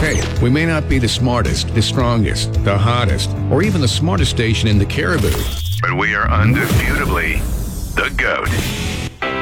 Hey, we may not be the smartest, the strongest, the hottest, or even the smartest station in the Caribou, But we are undisputably the GOAT.